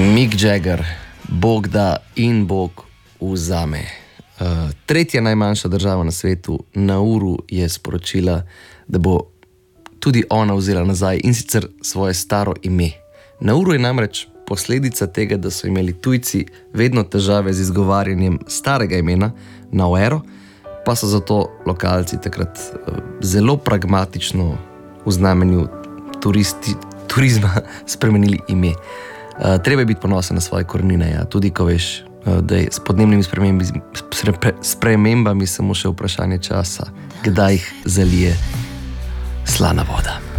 Mick Jagger, Bog da in Bog vzame. Tretja najmanjša država na svetu, Nauru, je sporočila, da bo tudi ona vzela nazaj, in sicer svoje staro ime. Nauru je namreč posledica tega, da so imeli tujci vedno težave z izgovarjanjem starega imena, Nauero, pa so zato lokalci takrat zelo pragmatično v znamenju turizma spremenili ime. Treba je biti ponosen na svoje korenine, ja. Tudi ko veš, da je s podnebnimi spremembami samo še vprašanje časa, kdaj jih zalije slana voda.